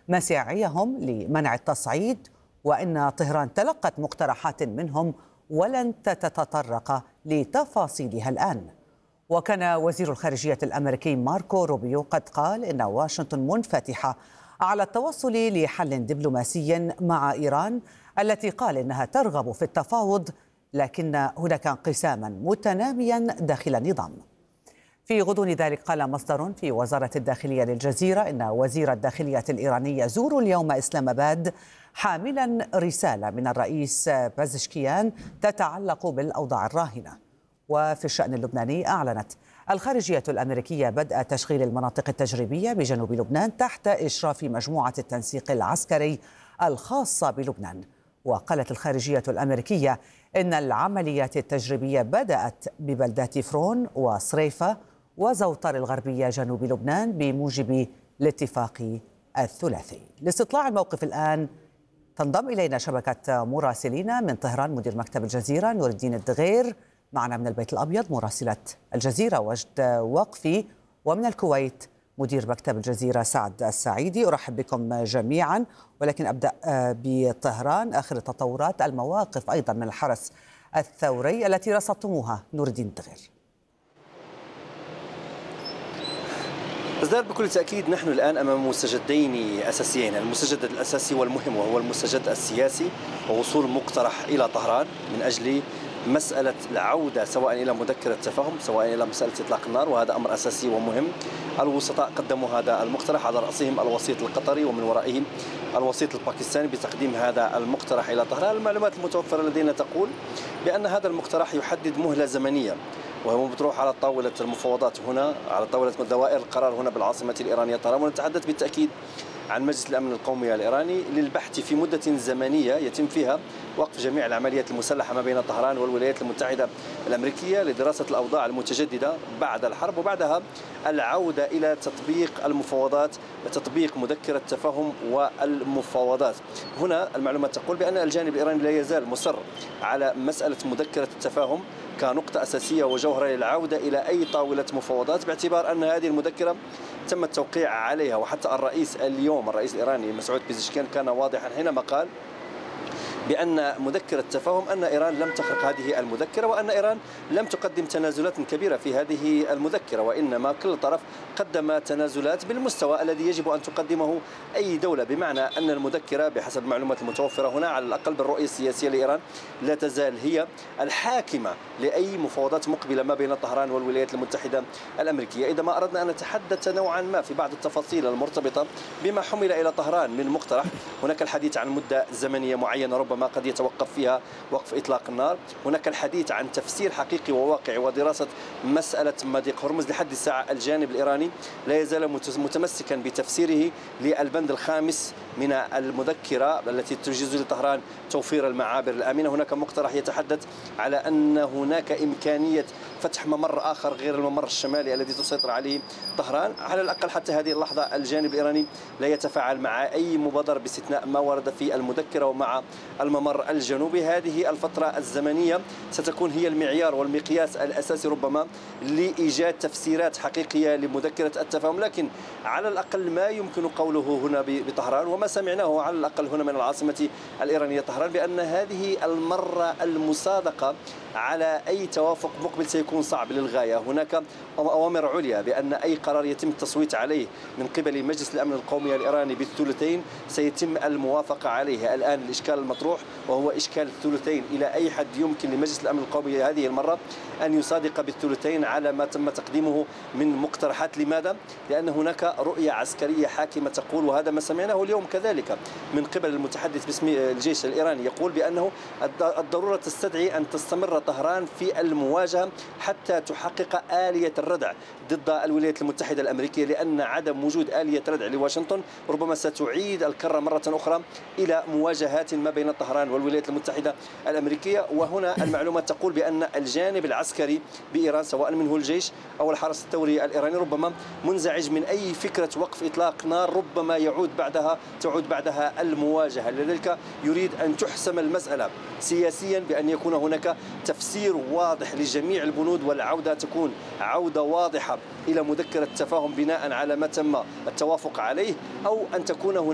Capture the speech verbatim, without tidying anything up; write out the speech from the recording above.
مساعيهم لمنع التصعيد، وإن طهران تلقت مقترحات منهم ولن تتطرق لتفاصيلها الآن. وكان وزير الخارجية الأمريكي ماركو روبيو قد قال إن واشنطن منفتحة على التوصل لحل دبلوماسي مع إيران التي قال إنها ترغب في التفاوض، لكن هناك انقساما متناميا داخل النظام. في غضون ذلك قال مصدر في وزارة الداخلية للجزيرة إن وزير الداخلية الإيراني يزور اليوم إسلام آباد حاملا رسالة من الرئيس بازشكيان تتعلق بالأوضاع الراهنة. وفي الشأن اللبناني أعلنت الخارجية الأمريكية بدء تشغيل المناطق التجريبية بجنوب لبنان تحت إشراف مجموعة التنسيق العسكري الخاصة بلبنان. وقالت الخارجية الأمريكية إن العمليات التجريبية بدأت ببلدات فرون وصريفة وزوطر الغربية جنوب لبنان بموجب الاتفاق الثلاثي. لاستطلاع الموقف الآن تنضم إلينا شبكة مراسلين من طهران مدير مكتب الجزيرة نور الدين الدغير، معنا من البيت الأبيض مراسلة الجزيرة وجد وقفي، ومن الكويت مدير مكتب الجزيرة سعد السعيدي. أرحب بكم جميعا، ولكن أبدأ بطهران. آخر التطورات، المواقف أيضا من الحرس الثوري التي رصدتموها نور الدين الدغير. ازداد بكل تأكيد نحن الآن أمام مستجدين أساسيين، المستجد الأساسي والمهم وهو المستجد السياسي ووصول مقترح إلى طهران من أجل مسألة العودة سواء إلى مذكرة تفاهم سواء إلى مسألة إطلاق النار، وهذا أمر أساسي ومهم. الوسطاء قدموا هذا المقترح، على رأسهم الوسيط القطري ومن ورائهم الوسيط الباكستاني بتقديم هذا المقترح إلى طهران. المعلومات المتوفرة لدينا تقول بأن هذا المقترح يحدد مهلة زمنية وهو بتروح على طاولة المفاوضات هنا، على طاولة دوائر القرار هنا بالعاصمة الإيرانية طهران، ونتحدث بالتأكيد عن مجلس الأمن القومي الإيراني للبحث في مدة زمنية يتم فيها وقف جميع العمليات المسلحة ما بين طهران والولايات المتحدة الأمريكية لدراسة الأوضاع المتجددة بعد الحرب، وبعدها العودة إلى تطبيق المفاوضات وتطبيق مذكرة التفاهم والمفاوضات. هنا المعلومات تقول بأن الجانب الإيراني لا يزال مصر على مسألة مذكرة التفاهم كنقطة أساسية وجوهرة للعودة إلى أي طاولة مفاوضات، باعتبار أن هذه المذكرة تم التوقيع عليها. وحتى الرئيس اليوم الرئيس الإيراني مسعود بيزشكيان كان واضحا حينما قال بأن مذكرة التفاهم أن إيران لم تخرق هذه المذكرة، وأن إيران لم تقدم تنازلات كبيرة في هذه المذكرة، وإنما كل طرف قدم تنازلات بالمستوى الذي يجب أن تقدمه أي دولة، بمعنى أن المذكرة بحسب المعلومات المتوفرة هنا على الأقل بالرؤية السياسية لإيران لا تزال هي الحاكمة لأي مفاوضات مقبلة ما بين طهران والولايات المتحدة الأمريكية. إذا ما أردنا أن نتحدث نوعا ما في بعض التفاصيل المرتبطة بما حمل إلى طهران من مقترح، هناك الحديث عن مدة زمنية معينة ربما ما قد يتوقف فيها وقف إطلاق النار، هناك الحديث عن تفسير حقيقي وواقعي ودراسة مسألة مضيق هرمز. لحد الساعة الجانب الإيراني لا يزال متمسكا بتفسيره للبند الخامس من المذكرة التي تجيز لطهران توفير المعابر الآمنة. هناك مقترح يتحدث على أن هناك إمكانية فتح ممر آخر غير الممر الشمالي الذي تسيطر عليه طهران. على الأقل حتى هذه اللحظة الجانب الإيراني لا يتفاعل مع أي مبادرة باستثناء ما ورد في المذكرة ومع الممر الجنوبي. هذه الفترة الزمنية ستكون هي المعيار والمقياس الأساسي ربما لإيجاد تفسيرات حقيقية لمذكرة التفاهم، لكن على الأقل ما يمكن قوله هنا بطهران وما سمعناه على الأقل هنا من العاصمة الإيرانية طهران بأن هذه المرة المصادقة على أي توافق مقبل سيكون صعب للغاية. هناك أوامر عليا بأن أي قرار يتم التصويت عليه من قبل مجلس الأمن القومي الإيراني بالثلثين سيتم الموافقة عليه. الآن الإشكال المطروح وهو إشكال الثلثين، إلى أي حد يمكن لمجلس الأمن القومي هذه المرة أن يصادق بالثلثين على ما تم تقديمه من مقترحات؟ لماذا؟ لأن هناك رؤية عسكرية حاكمة تقول، وهذا ما سمعناه اليوم كذلك من قبل المتحدث باسم الجيش الإيراني، يقول بأنه الضرورة تستدعي أن تستمر طهران في المواجهة حتى تحقق آلية الردع ضد الولايات المتحدة الأمريكية، لأن عدم وجود آلية ردع لواشنطن ربما ستعيد الكرة مرة أخرى إلى مواجهات ما بين طهران والولايات المتحدة الأمريكية. وهنا المعلومات تقول بأن الجانب العسكري بإيران سواء منه الجيش أو الحرس الثوري الإيراني ربما منزعج من أي فكرة وقف إطلاق نار ربما يعود بعدها تعود بعدها المواجهة، لذلك يريد أن تحسم المسألة سياسيا بأن يكون هناك تفسير واضح لجميع البنود، والعودة تكون عودة واضحة إلى مذكرة التفاهم بناء على ما تم التوافق عليه، أو أن تكون هناك